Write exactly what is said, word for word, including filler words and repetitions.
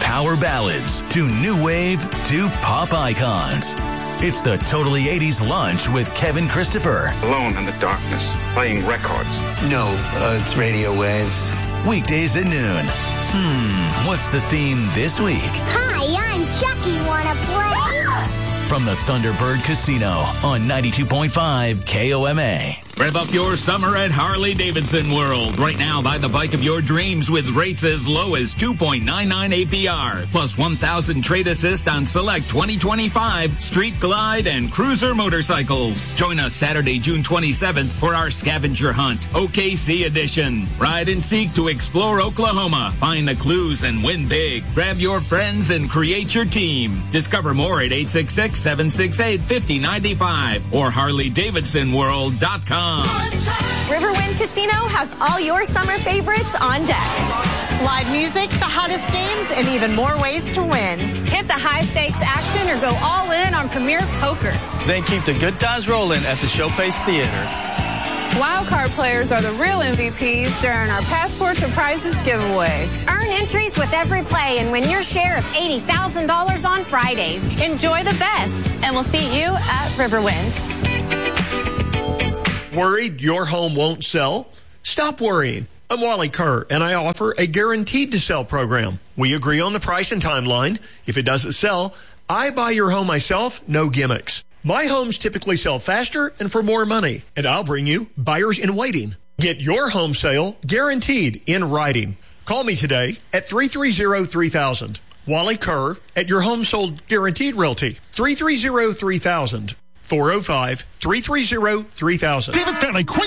power ballads to new wave to pop icons. It's the Totally eighties Lunch with Kevin Christopher. Alone in the darkness, playing records. No, uh, it's radio waves. Weekdays at noon. Hmm, what's the theme this week? Hi, I'm Chucky. Wanna play? From the Thunderbird Casino on ninety-two point five K O M A. Rev up your summer at Harley-Davidson World. Right now, buy the bike of your dreams with rates as low as two point nine nine A P R. Plus one thousand trade assist on select twenty twenty-five Street Glide and Cruiser motorcycles. Join us Saturday, June twenty-seventh for our scavenger hunt, O K C edition. Ride and seek to explore Oklahoma. Find the clues and win big. Grab your friends and create your team. Discover more at eight six six, seven six eight, five oh nine five or Harley Davidson World dot com. Riverwind Casino has all your summer favorites on deck. Live music, the hottest games, and even more ways to win. Hit the high-stakes action or go all in on Premier Poker. Then keep the good times rolling at the Showpace Theater. Wildcard players are the real M V Ps during our Passport to Prizes giveaway. Earn entries with every play and win your share of eighty thousand dollars on Fridays. Enjoy the best, and we'll see you at Riverwind. Worried your home won't sell? Stop worrying. I'm Wally Kerr, and I offer a guaranteed to sell program. We agree on the price and timeline. If it doesn't sell, I buy your home myself, no gimmicks. My homes typically sell faster and for more money, and I'll bring you buyers in waiting. Get your home sale guaranteed in writing. Call me today at three three zero, three thousand. Wally Kerr at your home sold guaranteed realty. three three zero, three thousand. four oh five, three three zero, three thousand. David Stanley, quick